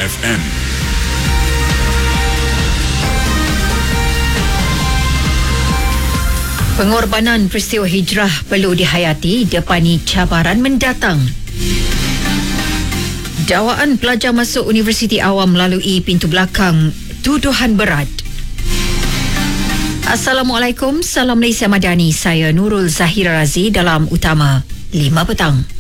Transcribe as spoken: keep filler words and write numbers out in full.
F M. Pengorbanan peristiwa hijrah perlu dihayati depani cabaran mendatang. Dakwaan pelajar masuk Universiti Awam melalui pintu belakang, tuduhan berat. Assalamualaikum, salam Malaysia Madani. Saya Nurul Zahira Razi dalam Utama lima petang.